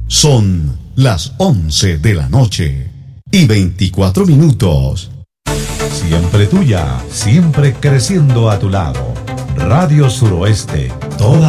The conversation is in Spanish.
Son las 11 de la noche y 24 minutos. Siempre tuya, siempre creciendo a tu lado. Radio Suroeste, toda